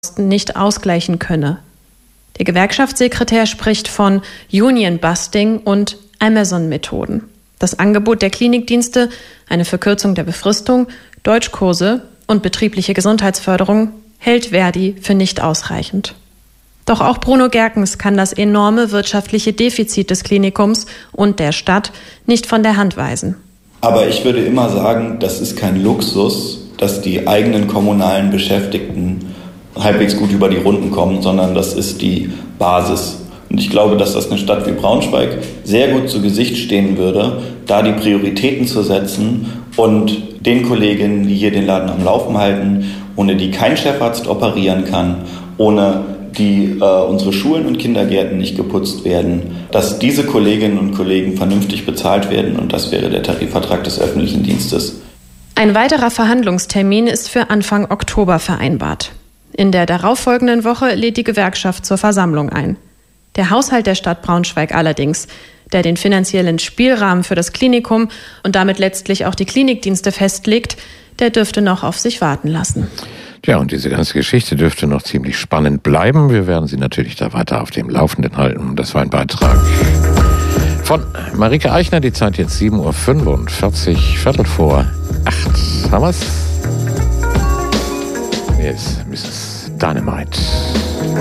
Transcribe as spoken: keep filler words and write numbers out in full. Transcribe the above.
nicht ausgleichen könne. Der Gewerkschaftssekretär spricht von Union Busting und Amazon-Methoden. Das Angebot der Klinikdienste, eine Verkürzung der Befristung, Deutschkurse und betriebliche Gesundheitsförderung hält Verdi für nicht ausreichend. Doch auch Bruno Gerkens kann das enorme wirtschaftliche Defizit des Klinikums und der Stadt nicht von der Hand weisen. Aber ich würde immer sagen, das ist kein Luxus, dass die eigenen kommunalen Beschäftigten halbwegs gut über die Runden kommen, sondern das ist die Basis. Und ich glaube, dass das eine Stadt wie Braunschweig sehr gut zu Gesicht stehen würde, da die Prioritäten zu setzen und den Kolleginnen, die hier den Laden am Laufen halten, ohne die kein Chefarzt operieren kann, ohne die äh, unsere Schulen und Kindergärten nicht geputzt werden, dass diese Kolleginnen und Kollegen vernünftig bezahlt werden, und das wäre der Tarifvertrag des öffentlichen Dienstes. Ein weiterer Verhandlungstermin ist für Anfang Oktober vereinbart. In der darauffolgenden Woche lädt die Gewerkschaft zur Versammlung ein. Der Haushalt der Stadt Braunschweig allerdings, der den finanziellen Spielrahmen für das Klinikum und damit letztlich auch die Klinikdienste festlegt, der dürfte noch auf sich warten lassen. Ja, und diese ganze Geschichte dürfte noch ziemlich spannend bleiben. Wir werden Sie natürlich da weiter auf dem Laufenden halten. Das war ein Beitrag von Marike Eichner. Die Zeit jetzt sieben Uhr fünfundvierzig, Viertel vor acht. Haben wir's? Hier ist Misses Dynamite.